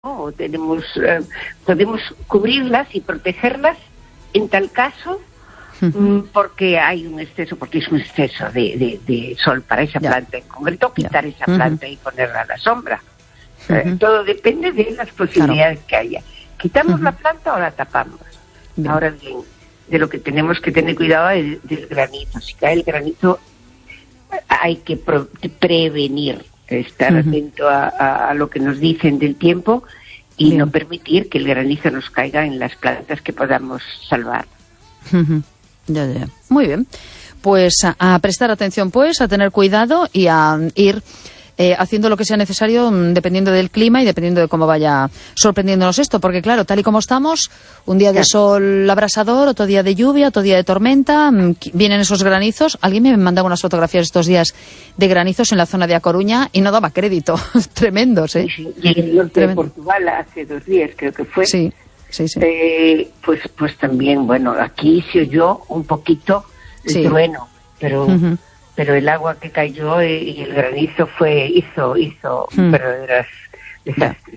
o podemos cubrirlas y protegerlas en tal caso porque hay un exceso, porque es un exceso de sol para esa planta en concreto, quitar esa planta y ponerla a la sombra. Todo depende de las posibilidades que haya. ¿Quitamos la planta o la tapamos? Bien. Ahora bien, de lo que tenemos que tener cuidado es del granizo. Si cae el granizo, hay que prevenir, estar atento a lo que nos dicen del tiempo y no permitir que el granizo nos caiga en las plantas que podamos salvar. Ya. Muy bien. Pues a prestar atención, pues, a tener cuidado y a ir haciendo lo que sea necesario dependiendo del clima y dependiendo de cómo vaya sorprendiéndonos esto, porque claro, tal y como estamos, un día de sol abrasador, otro día de lluvia, otro día de tormenta, vienen esos granizos. Alguien me mandaba unas fotografías estos días de granizos en la zona de A Coruña y no daba crédito. Tremendos, ¿eh? Sí. Y en el norte de Portugal hace 2 días creo que fue. Sí. Pues también, bueno, aquí se oyó un poquito el trueno, pero el agua que cayó y el granizo hizo verdaderos desastres.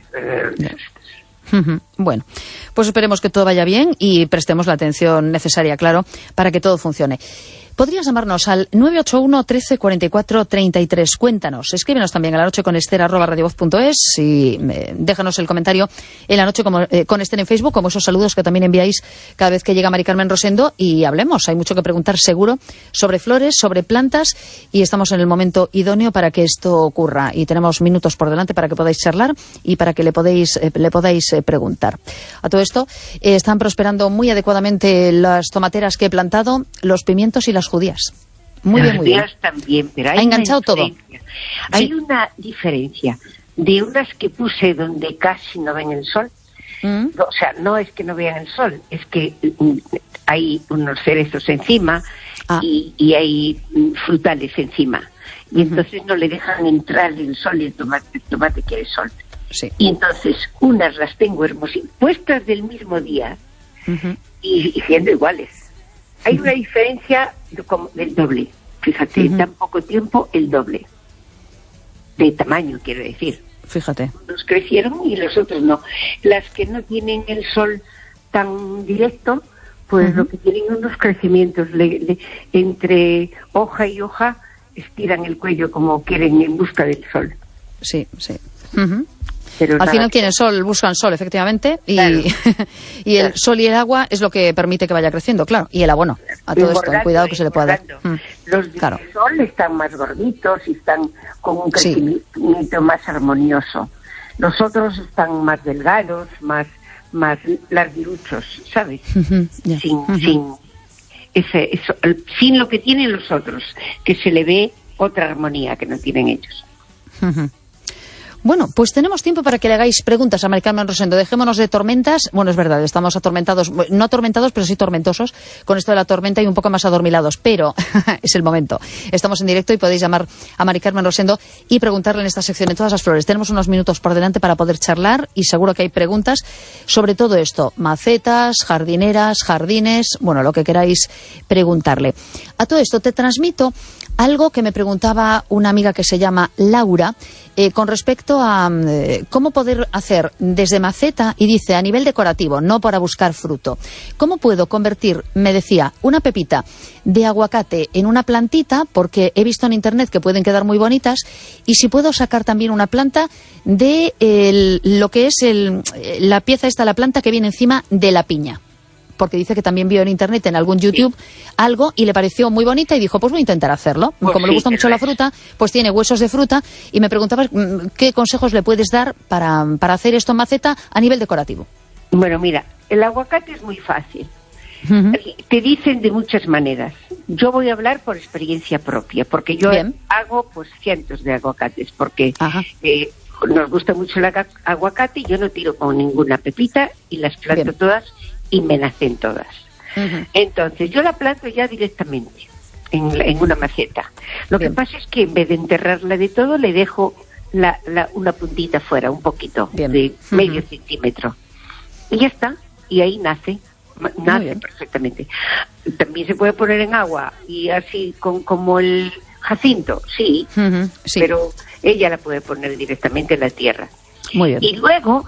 Bueno, pues esperemos que todo vaya bien y prestemos la atención necesaria, claro, para que todo funcione. Podrías llamarnos al 981 13 44 33. Cuéntanos, escríbenos también a lanoche@radiovoz.es y déjanos el comentario en La Noche con Esther en Facebook, como esos saludos que también enviáis cada vez que llega Mari Carmen Rosendo, y hablemos. Hay mucho que preguntar seguro sobre flores, sobre plantas, y estamos en el momento idóneo para que esto ocurra. Y tenemos minutos por delante para que podáis charlar y para que le podáis preguntar. A todo esto, están prosperando muy adecuadamente las tomateras que he plantado, los pimientos y las judías. Muy bien. También, pero hay enganchado todo. Hay una diferencia de unas que puse donde casi no ven el sol. O sea, no es que no vean el sol, es que hay unos cerezos encima y hay frutales encima. Y entonces no le dejan entrar el sol y el tomate quiere sol. Sí. Y entonces unas las tengo hermosas, puestas del mismo día y siendo iguales. Hay una diferencia del doble. Fíjate, en tan poco tiempo el doble. De tamaño, quiero decir. Fíjate. Unos crecieron y los otros no. Las que no tienen el sol tan directo, pues lo que tienen unos crecimientos entre hoja y hoja, estiran el cuello como quieren en busca del sol. Sí. Pero al final tienen sol, buscan sol, efectivamente, claro. y el sol y el agua es lo que permite que vaya creciendo, claro, y el abono. A todo esto, cuidado que se le pueda dar. Los de sol están más gorditos y están con un crecimiento más armonioso. Los otros están más delgados, más larguiruchos, ¿sabes? Sin lo que tienen los otros, que se le ve otra armonía que no tienen ellos. Bueno, pues tenemos tiempo para que le hagáis preguntas a Mari Carmen Rosendo. Dejémonos de tormentas. Bueno, es verdad, estamos atormentados, no atormentados, pero sí tormentosos con esto de la tormenta y un poco más adormilados, pero es el momento. Estamos en directo y podéis llamar a Mari Carmen Rosendo y preguntarle en esta sección de todas las flores. Tenemos unos minutos por delante para poder charlar y seguro que hay preguntas sobre todo esto. Macetas, jardineras, jardines, bueno, lo que queráis preguntarle. A todo esto te transmito algo que me preguntaba una amiga que se llama Laura con respecto a cómo poder hacer desde maceta, y dice a nivel decorativo, no para buscar fruto. ¿Cómo puedo convertir, me decía, una pepita de aguacate en una plantita? Porque he visto en internet que pueden quedar muy bonitas, y si puedo sacar también una planta de lo que es la pieza esta, la planta que viene encima de la piña. Porque dice que también vio en internet, en algún YouTube, algo y le pareció muy bonita y dijo, pues voy a intentar hacerlo. Como le gusta mucho la fruta, pues tiene huesos de fruta, y me preguntaba qué consejos le puedes dar para hacer esto en maceta a nivel decorativo. Bueno, mira, el aguacate es muy fácil. Te dicen de muchas maneras. Yo voy a hablar por experiencia propia, porque yo hago pues cientos de aguacates, porque nos gusta mucho el aguacate y yo no tiro con ninguna pepita y las planto todas y me nacen todas. Entonces yo la planto ya directamente en una maceta. Lo que pasa es que en vez de enterrarla de todo, le dejo una puntita fuera, un poquito, de medio centímetro. Y ya está, y ahí nace perfectamente. También se puede poner en agua y así como el jacinto, sí, pero ella la puede poner directamente en la tierra. Muy bien. Y luego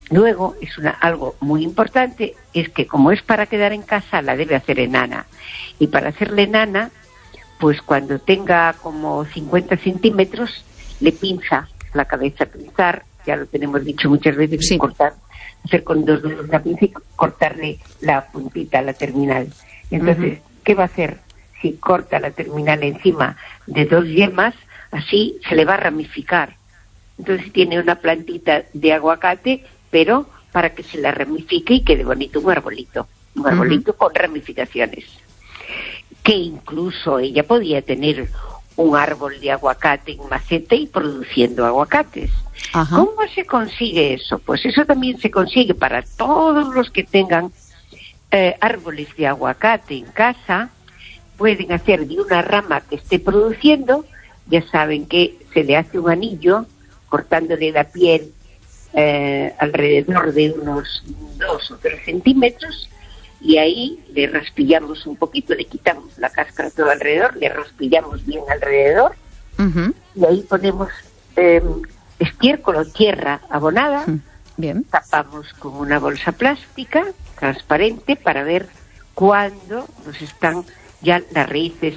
Luego, algo muy importante, es que como es para quedar en casa, la debe hacer enana. Y para hacerle enana, pues cuando tenga como 50 centímetros, le pinza la cabeza. Pinzar, ya lo tenemos dicho muchas veces, sí. Cortar, hacer con 2 dedos la pinza y cortarle la puntita, la terminal. Entonces, ¿qué va a hacer? Si corta la terminal encima de 2 yemas, así se le va a ramificar. Entonces tiene una plantita de aguacate, pero para que se la ramifique y quede bonito un arbolito con ramificaciones. Que incluso ella podía tener un árbol de aguacate en maceta y produciendo aguacates. Ajá. ¿Cómo se consigue eso? Pues eso también se consigue para todos los que tengan árboles de aguacate en casa. Pueden hacer de una rama que esté produciendo, ya saben que se le hace un anillo cortándole la piel alrededor de unos 2 o 3 centímetros, y ahí le raspillamos un poquito, le quitamos la cáscara todo alrededor, le raspillamos bien alrededor, y ahí ponemos estiércol o tierra abonada, bien. Tapamos con una bolsa plástica transparente para ver cuándo nos están ya las raíces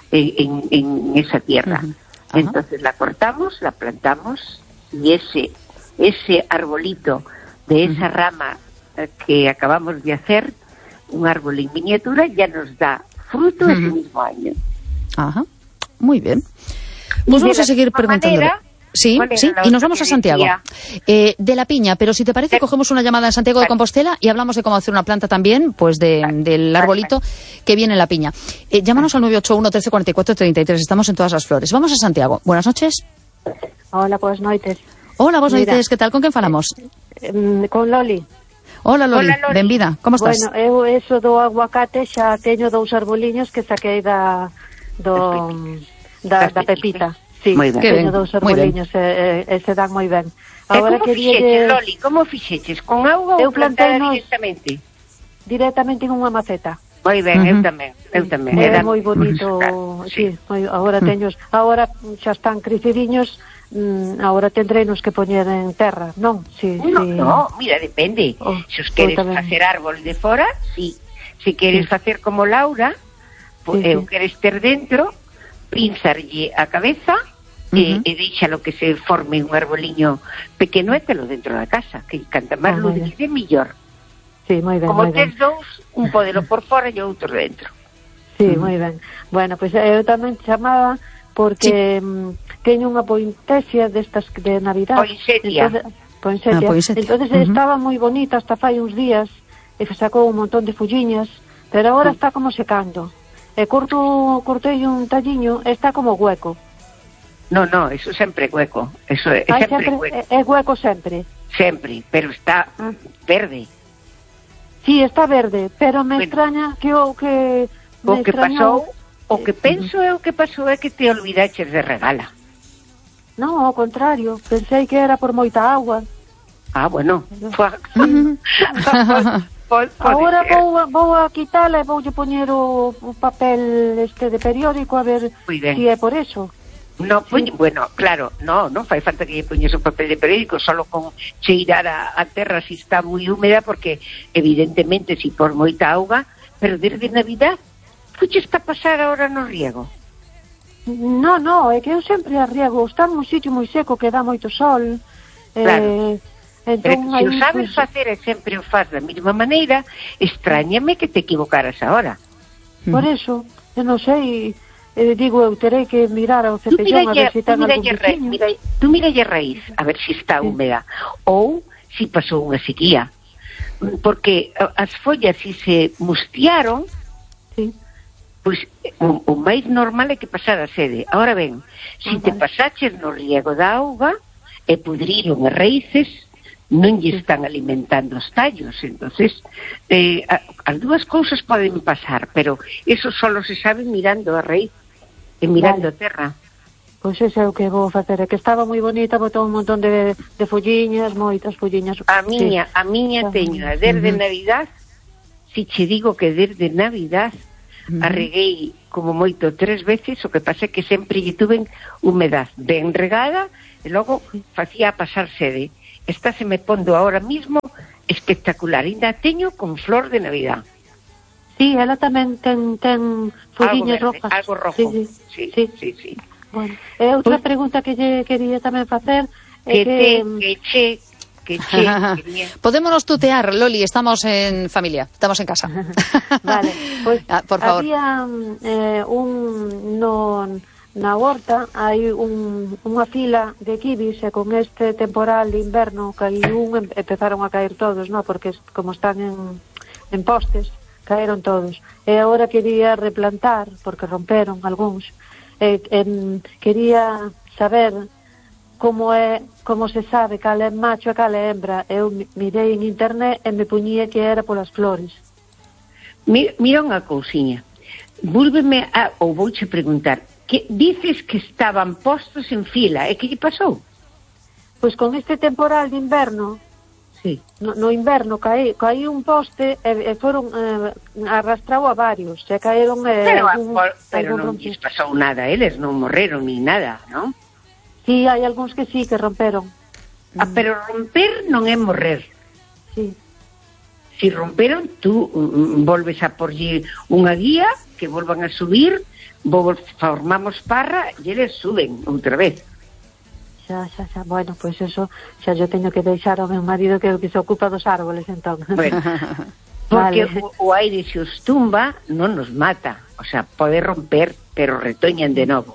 en esa tierra. Entonces la cortamos, la plantamos, y ese arbolito de esa rama que acabamos de hacer, un árbol en miniatura, ya nos da fruto ese mismo año. Ajá, muy bien. Pues vamos a seguir preguntando. Sí, y nos vamos a Santiago. De la piña, pero si te parece, cogemos una llamada en Santiago de Compostela y hablamos de cómo hacer una planta también, pues del arbolito que viene en la piña. Llámanos al 981 13 44 33, estamos en todas las flores. Vamos a Santiago. Buenas noches. Hola, buenas noites. Hola, vos noites, que tal? Con quen falamos? Con Loli. Hola, Loli, benvida, como estás? Bueno, eu eso do aguacate xa teño 2 arboliños que saquei da pepita. Sí, teño 2 arboliños e se dan moi ben. Agora como fixeches, Loli? Como fixeches? Con auga ou plantada directamente? Directamente en unha maceta. Moi ben, eu tamén. É moi bonito, sí, agora teños, agora xa están crecidiños. Ahora tendremos que poñer en terra, non? No, mira, depende. Se os queres facer árbol de fora, sí. Se queres facer como Laura, o queres ter dentro, pinzarlle a cabeza e deixalo que se forme un arboliño pequeno e telo dentro da casa, que canta máis luz de millor. Sí, moi ben. Como tes 2, un podelo por fora e outro dentro. Sí, moi ben. Bueno, pois eu tamén chamaba porque teño unha poinsettia destas de Navidad. Poinsettia. Entonces estaba moi bonita hasta fai uns días e sacou un montón de folliñas, pero agora está como secando. E cortei un talliño e está como hueco. No, eso sempre é hueco. Eso é sempre hueco. É hueco sempre. Sempre, pero está verde. Sí, está verde, pero me extraña que o que pasou. O que penso é que te olvidaches de regala. Non, ao contrario, pensei que era por moita agua. Bueno. Agora vou a quitala e voulle poñer o papel de periódico a ver si é por eso. No, bueno, claro, non fai falta que lle poñes o papel de periódico, solo con cheirar a terra si está moi húmeda, porque evidentemente si por moita auga, pero desde Navidad que está a pasar ahora no riego? No, é que eu sempre a riego, está nun sitio moi seco que dá moito sol. Claro. Entón, se o sabes facer e sempre o faz da mesma maneira, extrañame que te equivocaras ahora. Por eso, eu non sei, digo, eu terei que mirar ao cepellón a ver se ten algún bichiño. Tú miralle a raíz, a ver se está húmeda, ou se pasou unha sequía, porque as follas se mustiaron, pois o máis normal é que pasara sede. Ahora ben, se te pasaches no riego da auga e pudriron as raíces, non lle están alimentando os tallos. Entonces, as dúas cousas poden pasar, pero eso solo se sabe mirando a raíz e mirando a terra. Pois ese é o que vou facer, é que estaba moi bonita, botou un montón de folliñas, moitas folliñas. A miña teño desde Navidad, si che digo que desde Navidad arreguei como moito 3 veces, o que pasa é que sempre lle tuven humedad ben regada e logo facía pasar sede. Está se me pondo ahora mismo espectacular. Ainda teño con flor de Navidad. Sí, ela tamén ten folliñas rojas. Algo rojo. Sí. Bueno, outra pregunta que lle quería tamén facer é que Podémonos tutear, Loli, estamos en familia, estamos en casa. Vale, pois por favor. Había na horta hai unha fila de kibis e con este temporal de inverno empezaron a caer todos, no? Porque como están en postes, caeron todos. E agora quería replantar, porque romperon algúns. Quería saber como se sabe cal é macho e cal é hembra. Eu mirei en internet e me puñía que era polas flores. Mira unha cousiña. Vúlveme ou vouche preguntar, que dices que estaban postos en fila, e que lle pasou? Pois con este temporal de inverno, sí. No inverno caí un poste e foron arrastrado a varios, se caeron pero non lles pasou nada, eles non morreron ni nada, non? Sí, hai algúns que sí, que romperon. Pero romper non é morrer. Sí. Si romperon, tú volves a porlle unha guía que volvan a subir, formamos parra e eles suben outra vez. Xa. Bueno, pois eso xa yo teño que deixar ao meu marido que se ocupa dos árboles, entón. Bueno, porque o aire se os tumba non nos mata. O sea, pode romper, pero retoñan de novo.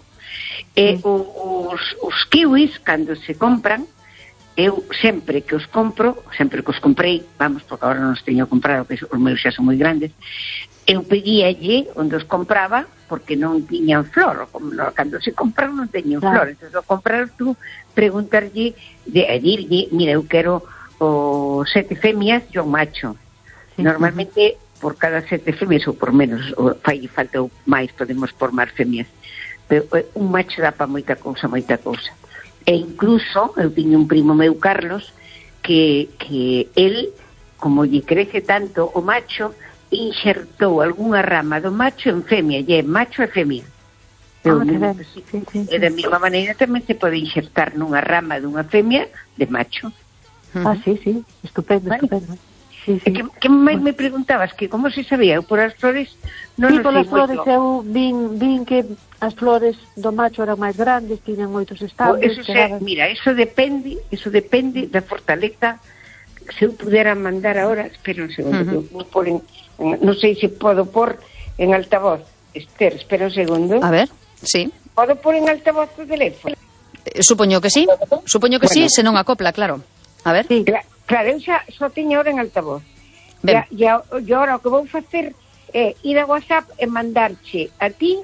Os kiwis, cando se compran, eu sempre que os comprei, vamos, porque agora non os teño comprado, que os meus xa son moi grandes, eu pedíalle onde os compraba, porque non tiñan flor, cando se compran non teñen flor, entón ao comprar tú, preguntarlle, dirlle, mira, eu quero 7 femias e un macho. Normalmente, por cada 7 femias, ou por menos, fai falta máis, podemos por máis femias, pero un macho dá para moita cousa. E incluso, eu tiño un primo meu, Carlos, que el, como lle crece tanto o macho, inxertou algunha rama do macho en femia, e macho e femia. E da mesma maneira tamén se pode inxertar nunha rama dunha femia de macho. Sí, estupendo. Sí. Que me preguntabas que como se sabía, eu por as flores non sei polas flores eu vin que as flores do macho eran máis grandes, tiñan moitos estables. Mira, eso depende da fortaleza. Se eu pudera mandar ahora, espera un segundo, non sei se podo pôr en altavoz. Esther, espera un segundo. A ver, sí. Podo pôr en altavoz o teléfono? Supoño que sí, sí, se non acopla, claro. A ver. Sí. Claro, eu xa só teño ahora en altavoz. E agora o que vou facer é ir a WhatsApp e mandarche a ti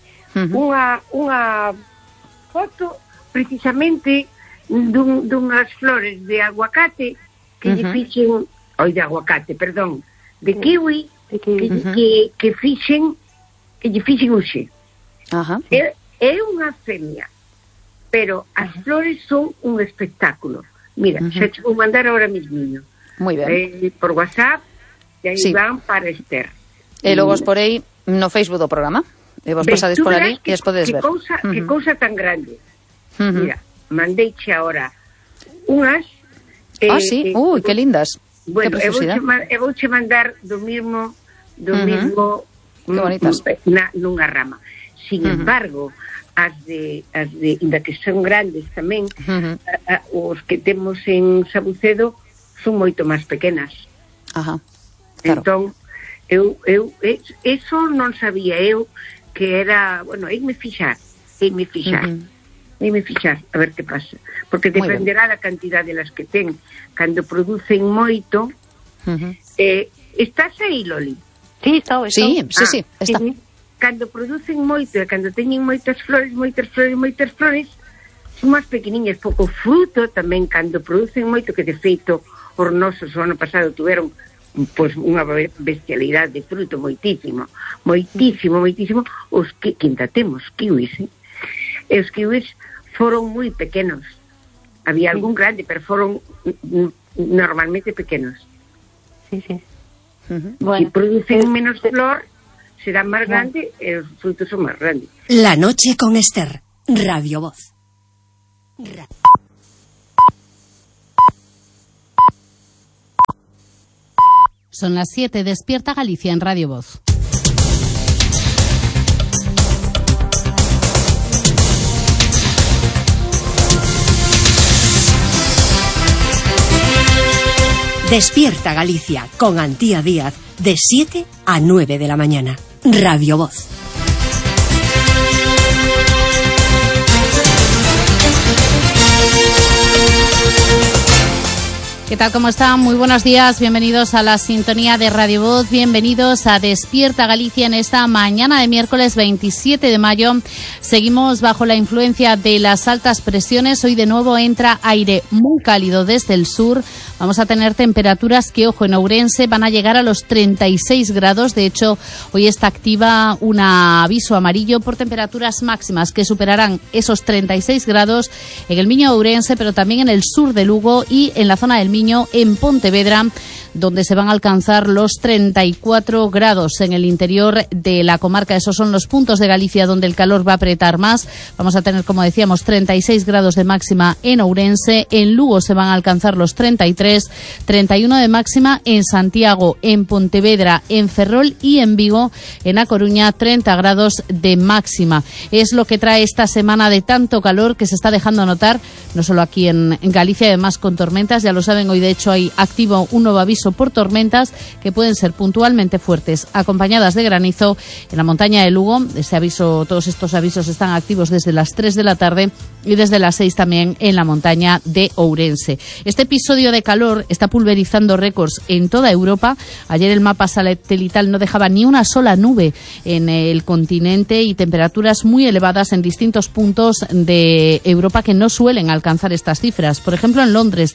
unha foto precisamente dunhas flores de aguacate que lle fixen, de kiwi, que lle fixen uxe. É unha femia, pero as flores son un espectáculo. Mira, xa te vou mandar ahora mismo. Moi ben. Por WhatsApp, e aí van para Esther. E logo os porei no Facebook do programa. E vos pasades por ali e os podedes ver. Que cousa tan grande. Mira, mandeiche ahora unhas. Sí, que lindas. Bueno, e vouche mandar do mismo que bonitas. Nunha rama. Sin embargo, as de que son grandes tamén, os que temos en Sabucedo son moito máis pequenas. Claro. Entón, eso non sabía eu que era, bueno, hai me fixar, a ver que pasa, porque dependerá da cantidad de las que ten. Cando producen moito, estás aí, Loli? Sí, está. Cando producen moito e cando teñen moitas flores, son máis pequeniñas, pouco fruto tamén. Cando producen moito, que de feito os nosos o ano pasado tuveron pois unha bestialidade de fruto moitísimo, os que ainda temos kiwis, e os kiwis foron moi pequenos. Había algún grande, pero foron normalmente pequenos. Sí. Si producen menos flor, será máis grande e os frutos son máis grandes. La noche con Esther, Radio Voz. Son las 7, despierta Galicia en Radio Voz. Despierta Galicia con Antía Díaz de 7 a 9 de la mañana. Radio Voz. ¿Qué tal? ¿Cómo están? Muy buenos días. Bienvenidos a la sintonía de Radio Voz. Bienvenidos a Despierta Galicia en esta mañana de miércoles 27 de mayo. Seguimos bajo la influencia de las altas presiones. Hoy de nuevo entra aire muy cálido desde el sur. Vamos a tener temperaturas que, ojo, en Ourense van a llegar a los 36 grados. De hecho, hoy está activa un aviso amarillo por temperaturas máximas que superarán esos 36 grados en el Miño de Ourense, pero también en el sur de Lugo y en la zona del Miño, en Pontevedra, donde se van a alcanzar los 34 grados en el interior de la comarca. Esos son los puntos de Galicia donde el calor va a apretar más. Vamos a tener, como decíamos, 36 grados de máxima en Ourense. En Lugo se van a alcanzar los 33, 31 de máxima en Santiago, en Pontevedra, en Ferrol y en Vigo. En A Coruña, 30 grados de máxima. Es lo que trae esta semana de tanto calor que se está dejando notar, no solo aquí en Galicia, además con tormentas. Ya lo saben, hoy de hecho hay activo un nuevo aviso por tormentas que pueden ser puntualmente fuertes, acompañadas de granizo en la montaña de Lugo. Todos estos avisos están activos desde las 3 de la tarde y desde las 6 también en la montaña de Ourense. Este episodio de calor está pulverizando récords en toda Europa. Ayer el mapa satelital no dejaba ni una sola nube en el continente y temperaturas muy elevadas en distintos puntos de Europa que no suelen alcanzar estas cifras. Por ejemplo, en Londres,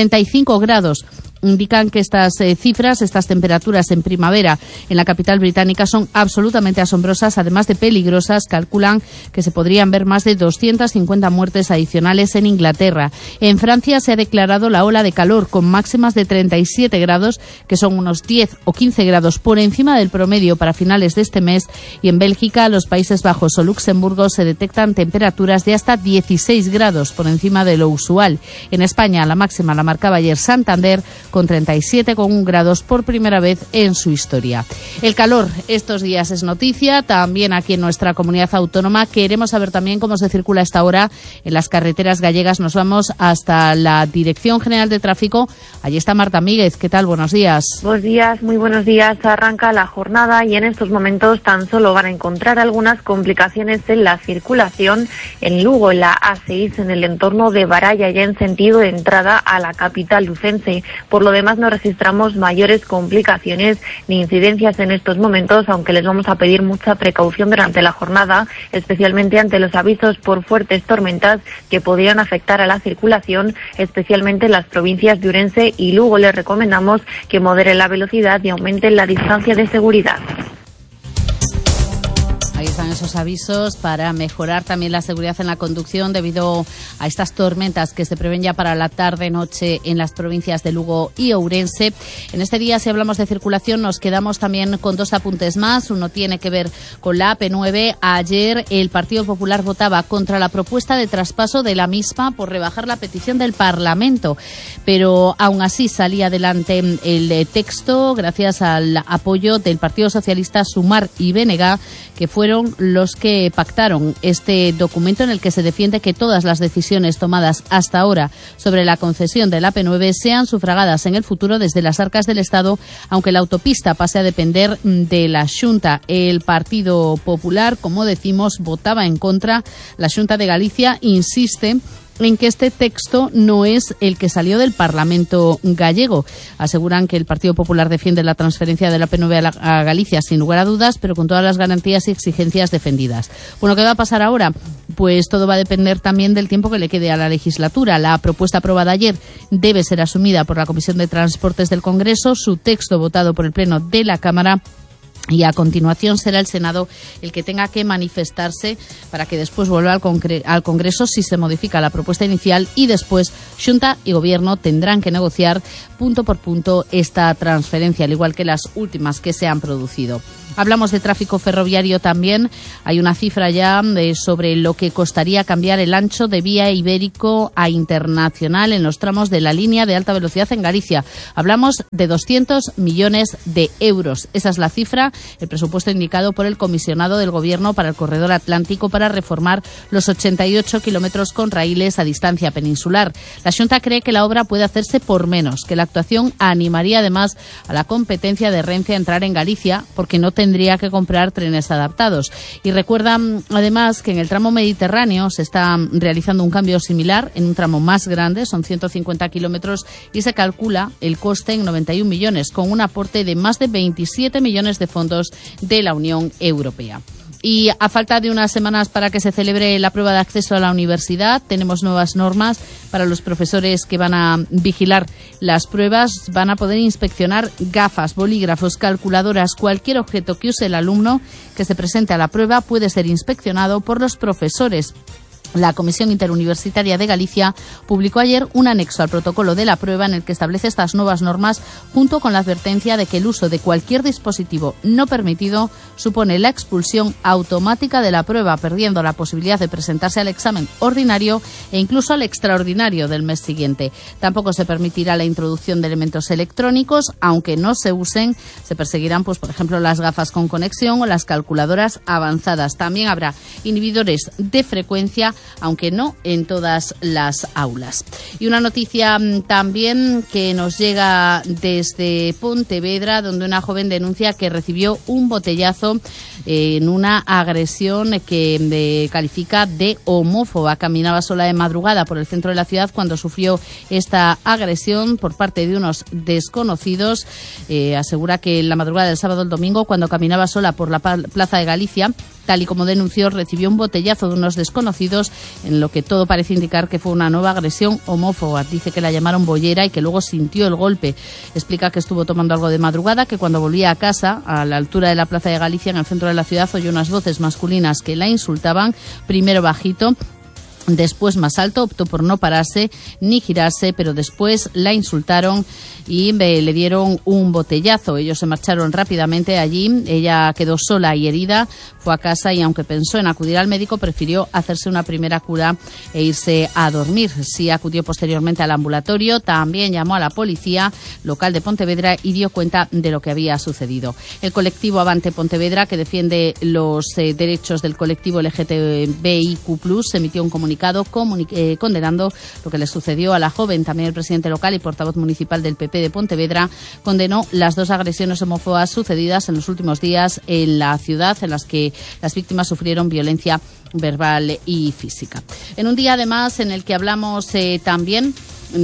35 grados. Indican que estas cifras, estas temperaturas en primavera en la capital británica son absolutamente asombrosas, además de peligrosas. Calculan que se podrían ver más de 250 muertes adicionales en Inglaterra. En Francia se ha declarado la ola de calor con máximas de 37 grados, que son unos 10 o 15 grados por encima del promedio para finales de este mes. Y en Bélgica, los Países Bajos o Luxemburgo se detectan temperaturas de hasta 16 grados por encima de lo usual. En España, la máxima la marcaba ayer Santander, con 37,1 grados por primera vez en su historia. El calor estos días es noticia, también aquí en nuestra comunidad autónoma. Queremos saber también cómo se circula a esta hora en las carreteras gallegas. Nos vamos hasta la Dirección General de Tráfico. Allí está Marta Míguez. ¿Qué tal? Buenos días. Buenos días, muy buenos días. Arranca la jornada y en estos momentos tan solo van a encontrar algunas complicaciones en la circulación en Lugo, en la A6, en el entorno de Baralla, ya en sentido de entrada a la capital lucense. Por lo demás, no registramos mayores complicaciones ni incidencias en estos momentos, aunque les vamos a pedir mucha precaución durante la jornada, especialmente ante los avisos por fuertes tormentas que podrían afectar a la circulación, especialmente en las provincias de Ourense y Lugo. Les recomendamos que moderen la velocidad y aumenten la distancia de seguridad. Ahí están esos avisos para mejorar también la seguridad en la conducción debido a estas tormentas que se prevén ya para la tarde-noche en las provincias de Lugo y Ourense. En este día, si hablamos de circulación, nos quedamos también con dos apuntes más. Uno tiene que ver con la AP9. Ayer el Partido Popular votaba contra la propuesta de traspaso de la misma por rebajar la petición del Parlamento, pero aún así salía adelante el texto gracias al apoyo del Partido Socialista, Sumar y BNG, que fueron los que pactaron este documento en el que se defiende que todas las decisiones tomadas hasta ahora sobre la concesión del AP9 sean sufragadas en el futuro desde las arcas del Estado, aunque la autopista pase a depender de la Xunta. El Partido Popular, como decimos, votaba en contra. La Xunta de Galicia insiste en que este texto no es el que salió del Parlamento gallego. Aseguran que el Partido Popular defiende la transferencia de la AP9 a Galicia sin lugar a dudas, pero con todas las garantías y exigencias defendidas. Bueno, ¿qué va a pasar ahora? Pues todo va a depender también del tiempo que le quede a la legislatura. La propuesta aprobada ayer debe ser asumida por la Comisión de Transportes del Congreso, su texto votado por el Pleno de la Cámara y a continuación será el Senado el que tenga que manifestarse para que después vuelva al Congreso si se modifica la propuesta inicial, y después Xunta y Gobierno tendrán que negociar punto por punto esta transferencia, al igual que las últimas que se han producido. Hablamos de tráfico ferroviario también. Hay una cifra ya sobre lo que costaría cambiar el ancho de vía ibérico a internacional en los tramos de la línea de alta velocidad en Galicia. Hablamos de 200 millones de euros. Esa es la cifra, el presupuesto indicado por el comisionado del Gobierno para el Corredor Atlántico para reformar los 88 kilómetros con raíles a distancia peninsular. La Xunta cree que la obra puede hacerse por menos, que la actuación animaría además a la competencia de Renfe a entrar en Galicia, porque no tendría que comprar trenes adaptados. Y recuerdan además que en el tramo mediterráneo se está realizando un cambio similar en un tramo más grande, son 150 kilómetros, y se calcula el coste en 91 millones, con un aporte de más de 27 millones de fondos de la Unión Europea. Y a falta de unas semanas para que se celebre la prueba de acceso a la universidad, tenemos nuevas normas para los profesores que van a vigilar las pruebas. Van a poder inspeccionar gafas, bolígrafos, calculadoras, cualquier objeto que use el alumno que se presente a la prueba puede ser inspeccionado por los profesores. La Comisión Interuniversitaria de Galicia publicó ayer un anexo al protocolo de la prueba en el que establece estas nuevas normas, junto con la advertencia de que el uso de cualquier dispositivo no permitido supone la expulsión automática de la prueba, perdiendo la posibilidad de presentarse al examen ordinario e incluso al extraordinario del mes siguiente. Tampoco se permitirá la introducción de elementos electrónicos, aunque no se usen. Se perseguirán, por ejemplo, las gafas con conexión o las calculadoras avanzadas. También habrá inhibidores de frecuencia, aunque no en todas las aulas. Y una noticia también que nos llega desde Pontevedra, donde una joven denuncia que recibió un botellazo en una agresión que califica de homófoba. Caminaba sola de madrugada por el centro de la ciudad cuando sufrió esta agresión por parte de unos desconocidos. Asegura que en la madrugada del sábado al domingo, cuando caminaba sola por la Plaza de Galicia, tal y como denunció, recibió un botellazo de unos desconocidos, en lo que todo parece indicar que fue una nueva agresión homófoba. Dice que la llamaron bollera y que luego sintió el golpe. Explica que estuvo tomando algo de madrugada, que cuando volvía a casa, a la altura de la Plaza de Galicia, en el centro de la ciudad, oyó unas voces masculinas que la insultaban, primero bajito, después más alto. Optó por no pararse ni girarse, pero después la insultaron y le dieron un botellazo. Ellos se marcharon rápidamente allí. Ella quedó sola y herida, fue a casa y, aunque pensó en acudir al médico, prefirió hacerse una primera cura e irse a dormir. Sí acudió posteriormente al ambulatorio, también llamó a la policía local de Pontevedra y dio cuenta de lo que había sucedido. El colectivo Avante Pontevedra, que defiende los derechos del colectivo LGTBIQ+, emitió un comunicado condenando lo que le sucedió a la joven. También el presidente local y portavoz municipal del PP de Pontevedra condenó las dos agresiones homófobas sucedidas en los últimos días en la ciudad, en las que las víctimas sufrieron violencia verbal y física. En un día, además, en el que hablamos también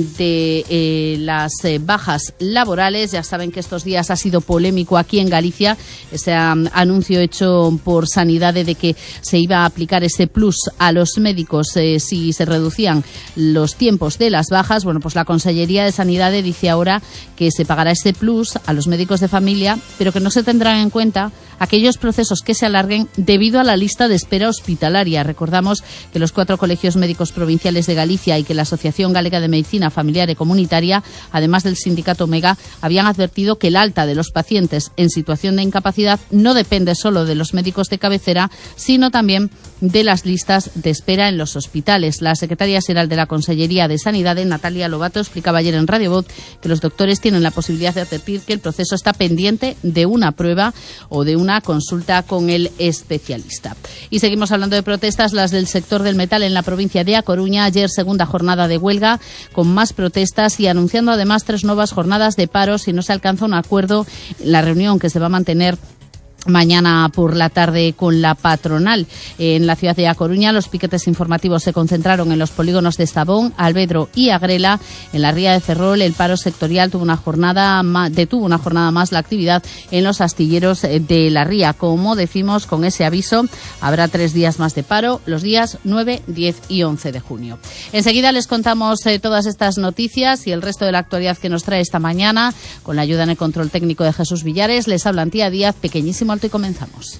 de las bajas laborales. Ya saben que estos días ha sido polémico aquí en Galicia ese anuncio hecho por Sanidad de que se iba a aplicar ese plus a los médicos si se reducían los tiempos de las bajas. Bueno, pues la Consellería de Sanidad dice ahora que se pagará ese plus a los médicos de familia, pero que no se tendrán en cuenta aquellos procesos que se alarguen debido a la lista de espera hospitalaria. Recordamos que los 4 colegios médicos provinciales de Galicia y que la Asociación Galega de Medicina Familiar y Comunitaria, además del sindicato Omega, habían advertido que el alta de los pacientes en situación de incapacidad no depende solo de los médicos de cabecera, sino también de las listas de espera en los hospitales. La secretaria general de la Consellería de Sanidad, Natalia Lobato, explicaba ayer en Radio Voz que los doctores tienen la posibilidad de advertir que el proceso está pendiente de una prueba o de una consulta con el especialista. Y seguimos hablando de protestas, las del sector del metal en la provincia de A Coruña. Ayer, segunda jornada de huelga, con más protestas y anunciando además 3 nuevas jornadas de paro si no se alcanza un acuerdo en la reunión que se va a mantener mañana por la tarde con la patronal. En la ciudad de A Coruña, los piquetes informativos se concentraron en los polígonos de Estabón, Albedro y Agrela. En la ría de Ferrol, el paro sectorial detuvo una jornada más la actividad en los astilleros de la ría. Como decimos, con ese aviso habrá 3 días más de paro, los días 9, 10 y 11 de junio. Enseguida les contamos todas estas noticias y el resto de la actualidad que nos trae esta mañana. Con la ayuda en el control técnico de Jesús Villares, les habla Antía Díaz, pequeñísimo alto, y comenzamos.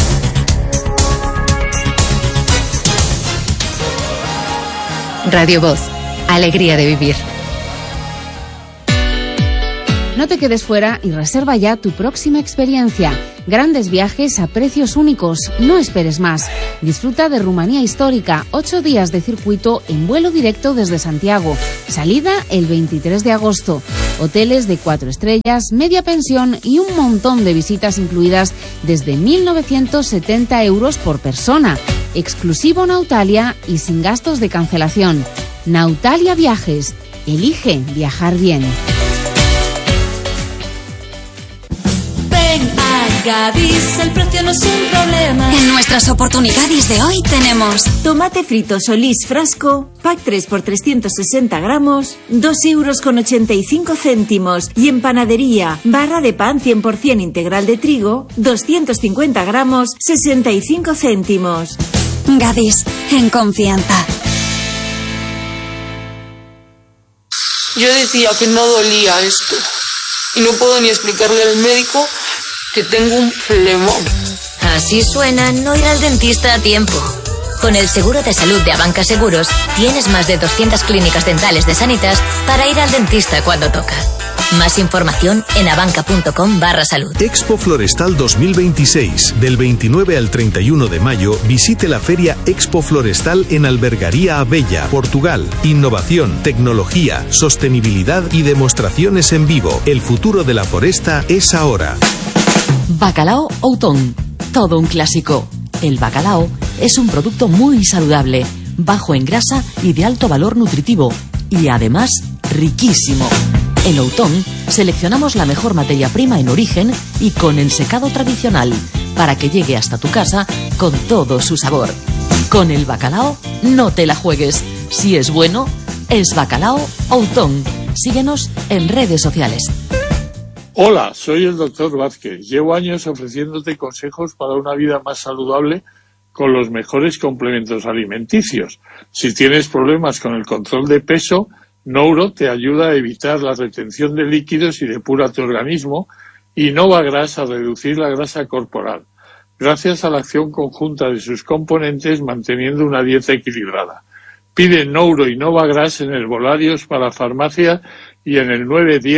Radio Voz, alegría de vivir. No te quedes fuera y reserva ya tu próxima experiencia. Grandes viajes a precios únicos. No esperes más. Disfruta de Rumanía Histórica. 8 días de circuito en vuelo directo desde Santiago. Salida el 23 de agosto. Hoteles de 4 estrellas, media pensión y un montón de visitas incluidas desde 1.970 euros por persona. Exclusivo Nautalia y sin gastos de cancelación. Nautalia Viajes. Elige viajar bien. Gadis, el precio no es un problema. En nuestras oportunidades de hoy tenemos tomate frito Solís Frasco, pack 3 por 360 gramos, 2,85 €. Y en panadería, barra de pan 100% integral de trigo, 250 gramos, 65 céntimos. Gadis, en confianza. Yo decía que no dolía esto y no puedo ni explicarle al médico que tengo un flemón. Así suena no ir al dentista a tiempo. Con el seguro de salud de Abanca Seguros, tienes más de 200 clínicas dentales de Sanitas para ir al dentista cuando toca. Más información en abanca.com/salud. Expo Florestal 2026. Del 29 al 31 de mayo, visite la feria Expo Florestal en Albergaría Abella, Portugal. Innovación, tecnología, sostenibilidad y demostraciones en vivo. El futuro de la foresta es ahora. Bacalao Outón, todo un clásico. El bacalao es un producto muy saludable, bajo en grasa y de alto valor nutritivo, y además riquísimo. En Outón seleccionamos la mejor materia prima en origen y con el secado tradicional, para que llegue hasta tu casa con todo su sabor. Con el bacalao no te la juegues. Si es bueno, es Bacalao Outón. Síguenos en redes sociales. Hola, soy el Dr. Vázquez. Llevo años ofreciéndote consejos para una vida más saludable con los mejores complementos alimenticios. Si tienes problemas con el control de peso, Nouro te ayuda a evitar la retención de líquidos y depura tu organismo, y Novagras a reducir la grasa corporal, gracias a la acción conjunta de sus componentes manteniendo una dieta equilibrada. Pide Nouro y Novagras en herbolarios para farmacia y en el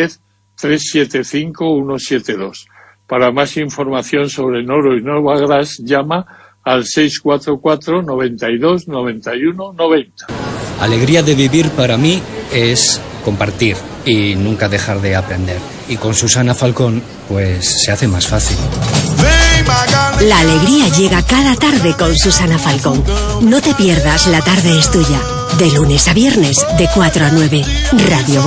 910-375-172. Para más información sobre Nouro y Novagras, llama al 644 92 91 90. Alegría de vivir para mí es compartir y nunca dejar de aprender. Y con Susana Falcón, pues se hace más fácil. La alegría llega cada tarde con Susana Falcón. No te pierdas La Tarde es Tuya, de lunes a viernes, de 4 a 9, Radio